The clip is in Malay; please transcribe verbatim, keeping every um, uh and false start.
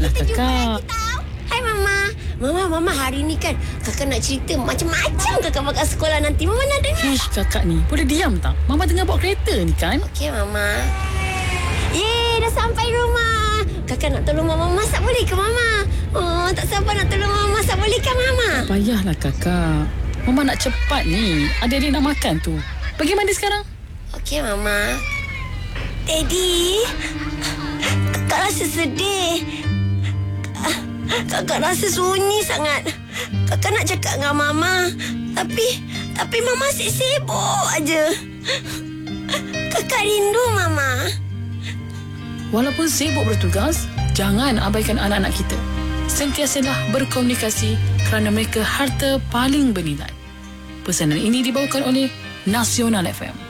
lah kakak. Hai Mama. Mama, Mama hari ni kan kakak nak cerita macam-macam kakak bakal sekolah nanti. Mama nak dengar. Ish, kakak ni boleh diam tak? Mama tengah bawa kereta ni kan? Okey Mama. Yeay, dah sampai rumah. Kakak nak tolong Mama masak boleh ke Mama? Oh, tak sabar nak tolong Mama masak boleh ke Mama? Tak payahlah kakak. Mama nak cepat ni. Adik-adik nak makan tu. Pergi mandi sekarang. Okey Mama. Daddy, kakak rasa sedih. Kakak rasa sunyi sangat. Kakak nak cakap dengan Mama, Tapi Tapi Mama asyik sibuk aja. Kakak rindu Mama. Walaupun sibuk bertugas, jangan abaikan anak-anak kita. Sentiasalah berkomunikasi kerana mereka harta paling bernilai. Pesanan ini dibawakan oleh Nasional F M.